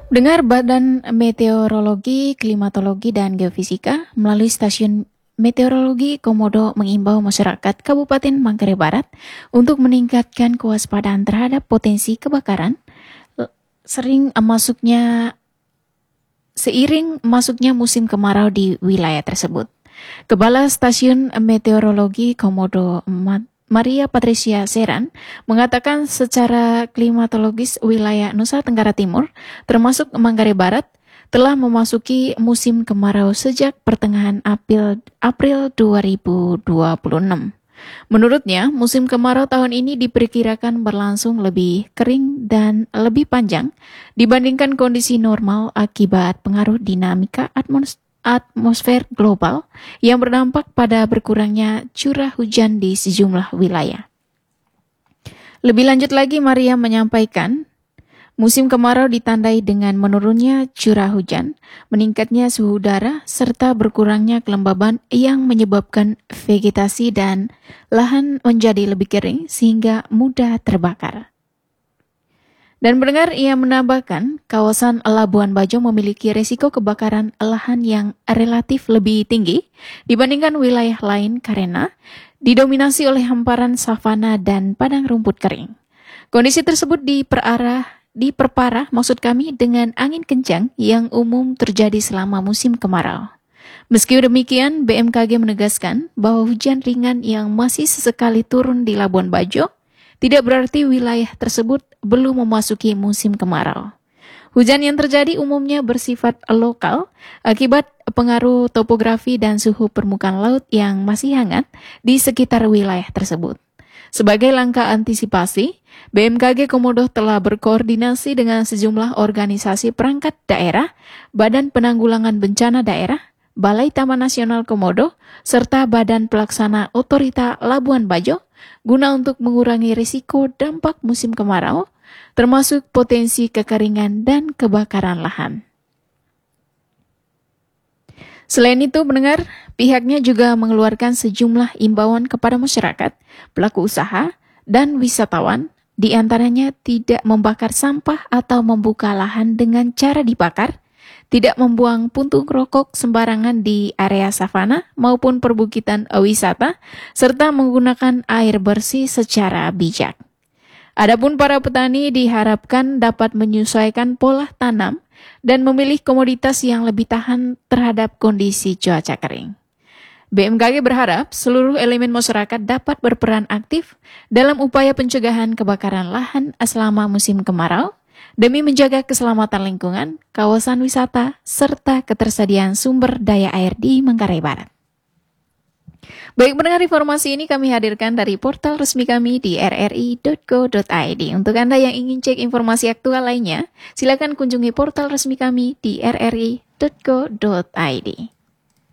Dengar Badan Meteorologi, Klimatologi, dan Geofisika melalui stasiun Meteorologi Komodo mengimbau masyarakat Kabupaten Manggarai Barat untuk meningkatkan kewaspadaan terhadap potensi kebakaran seiring masuknya musim kemarau di wilayah tersebut. Kepala Stasiun Meteorologi Komodo Maria Patricia Seran mengatakan secara klimatologis wilayah Nusa Tenggara Timur, termasuk Manggarai Barat, telah memasuki musim kemarau sejak pertengahan April 2026. Menurutnya, musim kemarau tahun ini diperkirakan berlangsung lebih kering dan lebih panjang dibandingkan kondisi normal akibat pengaruh dinamika atmosfer global yang berdampak pada berkurangnya curah hujan di sejumlah wilayah. Lebih lanjut lagi, Maria menyampaikan, musim kemarau ditandai dengan menurunnya curah hujan, meningkatnya suhu udara, serta berkurangnya kelembaban yang menyebabkan vegetasi dan lahan menjadi lebih kering sehingga mudah terbakar. Dan mendengar, ia menambahkan, kawasan Labuan Bajo memiliki risiko kebakaran lahan yang relatif lebih tinggi dibandingkan wilayah lain karena didominasi oleh hamparan savana dan padang rumput kering. Kondisi tersebut diperparah dengan angin kencang yang umum terjadi selama musim kemarau. Meski demikian, BMKG menegaskan bahwa hujan ringan yang masih sesekali turun di Labuan Bajo tidak berarti wilayah tersebut belum memasuki musim kemarau. Hujan yang terjadi umumnya bersifat lokal akibat pengaruh topografi dan suhu permukaan laut yang masih hangat di sekitar wilayah tersebut. Sebagai langkah antisipasi, BMKG Komodo telah berkoordinasi dengan sejumlah organisasi perangkat daerah, Badan Penanggulangan Bencana Daerah, Balai Taman Nasional Komodo, serta Badan Pelaksana Otorita Labuan Bajo, guna untuk mengurangi risiko dampak musim kemarau, termasuk potensi kekeringan dan kebakaran lahan. Selain itu, mendengar, pihaknya juga mengeluarkan sejumlah imbauan kepada masyarakat, pelaku usaha, dan wisatawan, di antaranya tidak membakar sampah atau membuka lahan dengan cara dibakar, tidak membuang puntung rokok sembarangan di area savana maupun perbukitan wisata, serta menggunakan air bersih secara bijak. Adapun para petani diharapkan dapat menyesuaikan pola tanam dan memilih komoditas yang lebih tahan terhadap kondisi cuaca kering. BMKG berharap seluruh elemen masyarakat dapat berperan aktif dalam upaya pencegahan kebakaran lahan selama musim kemarau, demi menjaga keselamatan lingkungan, kawasan wisata, serta ketersediaan sumber daya air di Manggarai Barat. Baik, mendengar informasi ini kami hadirkan dari portal resmi kami di rri.co.id. Untuk Anda yang ingin cek informasi aktual lainnya, silakan kunjungi portal resmi kami di rri.co.id.